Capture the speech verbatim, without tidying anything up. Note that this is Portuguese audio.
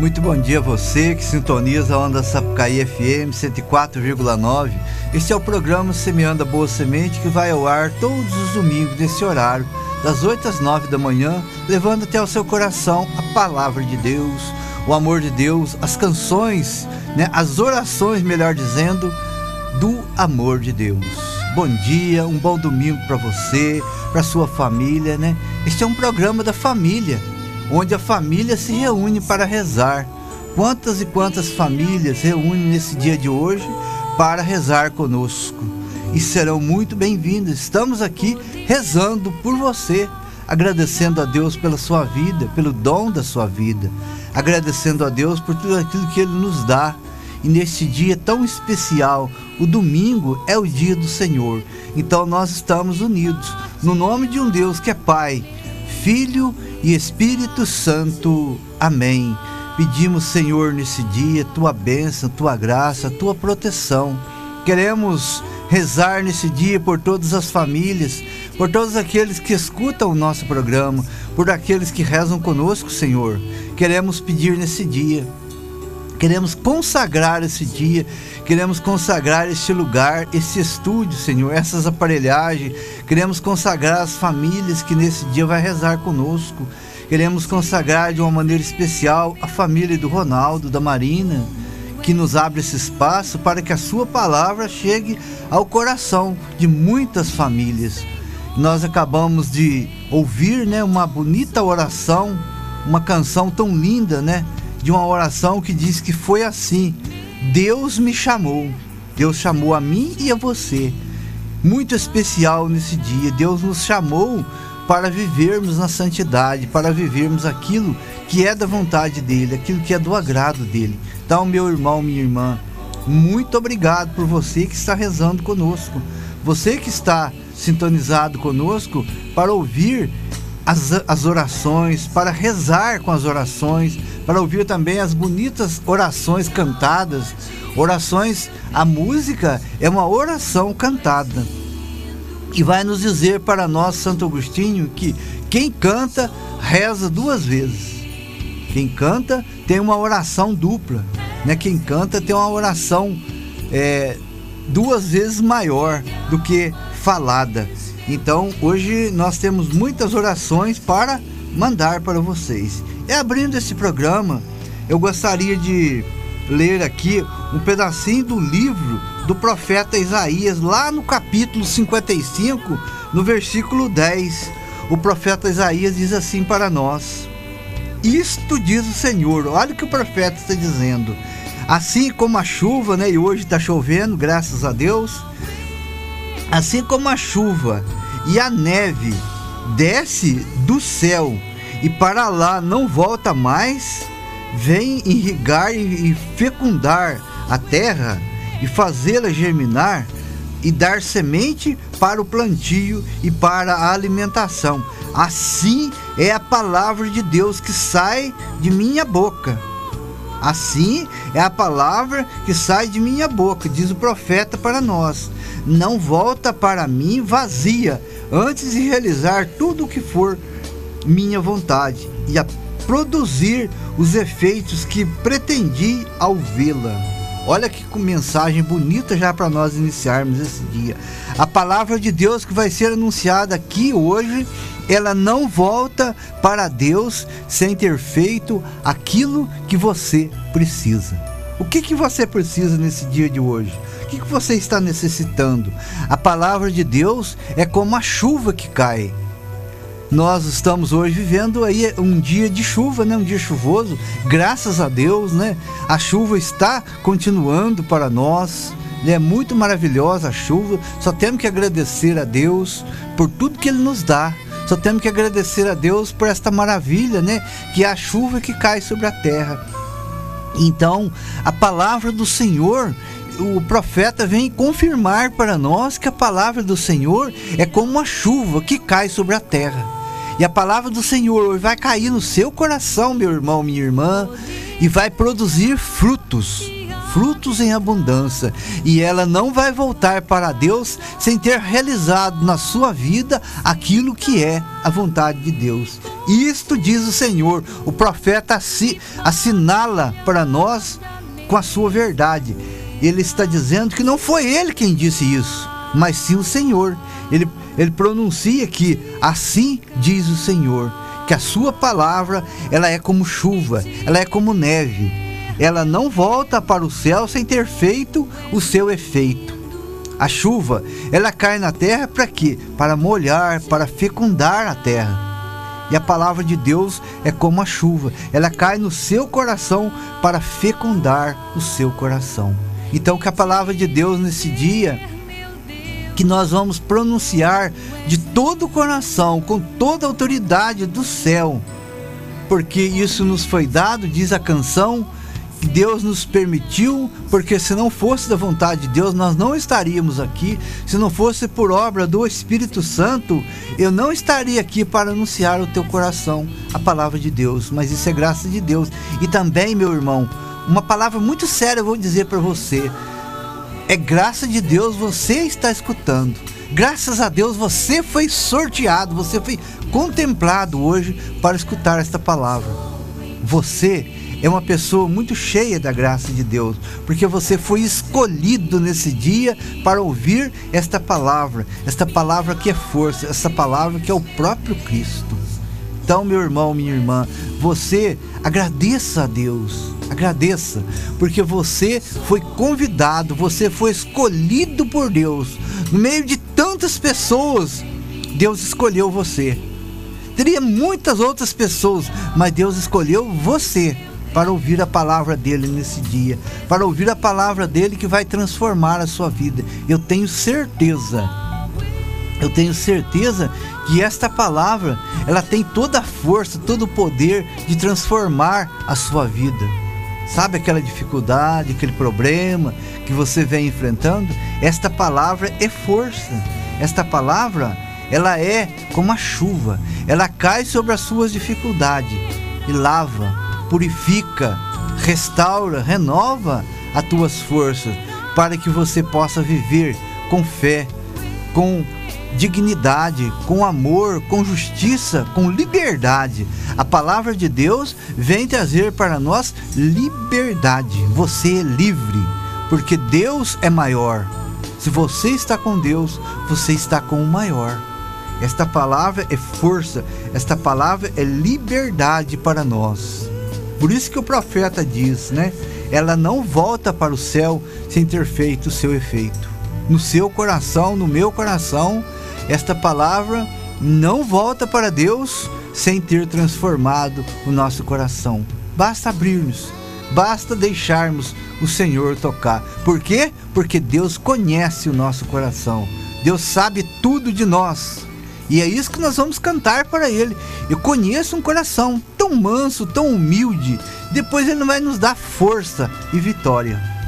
Muito bom dia a você que sintoniza a Onda Sapucaí F M cento e quatro vírgula nove. Este é o programa Semeando a Boa Semente, que vai ao ar todos os domingos nesse horário, das oito às nove da manhã, levando até o seu coração a palavra de Deus, o amor de Deus, as canções, né, as orações, melhor dizendo, do amor de Deus. Bom dia, um bom domingo para você, para sua família, né? Este é um programa da família, onde a família se reúne para rezar. Quantas e quantas famílias reúnem nesse dia de hoje para rezar conosco? E serão muito bem-vindas. Estamos aqui rezando por você, agradecendo a Deus pela sua vida, pelo dom da sua vida, agradecendo a Deus por tudo aquilo que Ele nos dá. E neste dia tão especial, o domingo é o dia do Senhor. Então nós estamos unidos no nome de um Deus que é Pai, Filho e Espírito Santo. Amém. Pedimos, Senhor, nesse dia, Tua bênção, Tua graça, Tua proteção. Queremos rezar nesse dia por todas as famílias, por todos aqueles que escutam o nosso programa, por aqueles que rezam conosco, Senhor. Queremos pedir nesse dia, queremos consagrar esse dia, queremos consagrar este lugar, esse estúdio, Senhor, essas aparelhagens. Queremos consagrar as famílias que nesse dia vai rezar conosco. Queremos consagrar de uma maneira especial a família do Ronaldo, da Marina, que nos abre esse espaço para que a sua palavra chegue ao coração de muitas famílias. Nós acabamos de ouvir, né, uma bonita oração, uma canção tão linda, né? De uma oração que diz que foi assim: Deus me chamou, Deus chamou a mim e a você. Muito especial nesse dia, Deus nos chamou para vivermos na santidade, para vivermos aquilo que é da vontade dEle, aquilo que é do agrado dEle. Então, meu irmão, minha irmã, muito obrigado por você que está rezando conosco, você que está sintonizado conosco para ouvir as, as orações, para rezar com as orações, para ouvir também as bonitas orações cantadas. Orações, a música é uma oração cantada, e vai nos dizer para nós, Santo Agostinho, que quem canta reza duas vezes. Quem canta tem uma oração dupla, né? Quem canta tem uma oração é, duas vezes maior do que falada. Então hoje nós temos muitas orações para mandar para vocês. E abrindo esse programa, eu gostaria de ler aqui um pedacinho do livro do profeta Isaías, lá no capítulo cinquenta e cinco, no versículo dez. O profeta Isaías diz assim para nós: isto diz o Senhor. Olha o que o profeta está dizendo. Assim como a chuva, né, e hoje está chovendo, graças a Deus, assim como a chuva e a neve desce do céu e para lá não volta mais, vem irrigar e fecundar a terra e fazê-la germinar e dar semente para o plantio e para a alimentação. Assim é a palavra de Deus que sai de minha boca. Assim é a palavra que sai de minha boca, diz o profeta para nós. Não volta para mim vazia, antes de realizar tudo o que for minha vontade e a produzir os efeitos que pretendi ao vê-la. Olha que mensagem bonita já para nós iniciarmos esse dia. A palavra de Deus que vai ser anunciada aqui hoje, ela não volta para Deus sem ter feito aquilo que você precisa. O que que você precisa nesse dia de hoje? O que que você está necessitando? A palavra de Deus é como a chuva que cai. Nós estamos hoje vivendo aí um dia de chuva, né? Um dia chuvoso, graças a Deus, né? A chuva está continuando para nós, né? É muito maravilhosa a chuva. Só temos que agradecer a Deus por tudo que Ele nos dá. Só temos que agradecer a Deus por esta maravilha, né? Que é a chuva que cai sobre a terra. Então, a palavra do Senhor, o profeta vem confirmar para nós que a palavra do Senhor é como uma chuva que cai sobre a terra. E a palavra do Senhor vai cair no seu coração, meu irmão, minha irmã, e vai produzir frutos, frutos em abundância. E ela não vai voltar para Deus sem ter realizado na sua vida aquilo que é a vontade de Deus. Isto diz o Senhor. O profeta assinala para nós com a sua verdade. Ele está dizendo que não foi ele quem disse isso, mas sim o Senhor. Ele, ele pronuncia que assim diz o Senhor, que a sua palavra, ela é como chuva, ela é como neve. Ela não volta para o céu sem ter feito o seu efeito. A chuva, ela cai na terra para quê? Para molhar, para fecundar a terra. E a palavra de Deus é como a chuva, ela cai no seu coração para fecundar o seu coração. Então que a palavra de Deus nesse dia, que nós vamos pronunciar de todo o coração, com toda a autoridade do céu, porque isso nos foi dado, diz a canção, que Deus nos permitiu, porque se não fosse da vontade de Deus, nós não estaríamos aqui. Se não fosse por obra do Espírito Santo, eu não estaria aqui para anunciar ao teu coração a palavra de Deus, mas isso é graça de Deus. E também, meu irmão, uma palavra muito séria eu vou dizer para você, é graça de Deus você está escutando. Graças a Deus você foi sorteado, você foi contemplado hoje para escutar esta palavra. Você é uma pessoa muito cheia da graça de Deus, porque você foi escolhido nesse dia para ouvir esta palavra, esta palavra que é força, esta palavra que é o próprio Cristo. Então, meu irmão, minha irmã, você agradeça a Deus, agradeça, porque você foi convidado, você foi escolhido por Deus. No meio de tantas pessoas, Deus escolheu você. Teria muitas outras pessoas, mas Deus escolheu você para ouvir a palavra dele nesse dia, para ouvir a palavra dele que vai transformar a sua vida. Eu tenho certeza, eu tenho certeza que esta palavra, ela tem toda a força, todo o poder de transformar a sua vida. Sabe aquela dificuldade, aquele problema que você vem enfrentando? Esta palavra é força. Esta palavra, ela é como a chuva, ela cai sobre as suas dificuldades e lava, purifica, restaura, renova as tuas forças, para que você possa viver com fé, com dignidade, com amor, com justiça, com liberdade. A palavra de Deus vem trazer para nós liberdade. Você é livre, porque Deus é maior. Se você está com Deus, você está com o maior. Esta palavra é força, esta palavra é liberdade para nós. Por isso que o profeta diz, né? Ela não volta para o céu sem ter feito o seu efeito. No seu coração, no meu coração, esta palavra não volta para Deus sem ter transformado o nosso coração. Basta abrirmos, basta deixarmos o Senhor tocar. Por quê? Porque Deus conhece o nosso coração. Deus sabe tudo de nós. E é isso que nós vamos cantar para Ele. Eu conheço um coração tão manso, tão humilde. Depois Ele vai nos dar força e vitória.